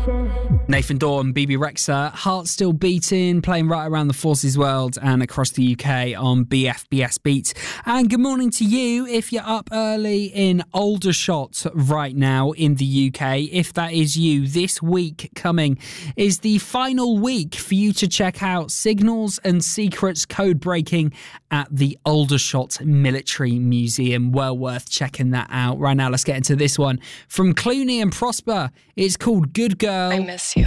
Nathan Dawn, BB Rexa, Heart Still Beating, playing right around the Forces world and across the UK on BFBS Beats. And good morning to you if you're up early in Aldershot right now in the UK. If that is you, this week coming is the final week for you to check out Signals and Secrets code breaking at the Aldershot Military Museum. Well worth checking that out. Right now, let's get into this one from Clooney and Prosper. It's called Good Girl. I miss you.